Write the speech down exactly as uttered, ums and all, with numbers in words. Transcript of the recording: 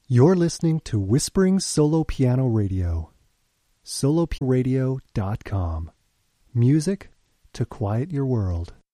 You're listening to Whispering Solo Piano Radio. solo radio dot com. Music to quiet your world.